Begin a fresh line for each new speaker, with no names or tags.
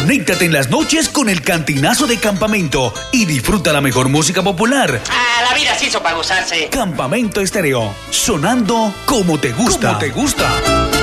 Conéctate en las noches con el Cantinazo de Campamento y disfruta la mejor música popular.
La vida se hizo para gozarse.
Campamento Estéreo, sonando como te gusta. Como te gusta.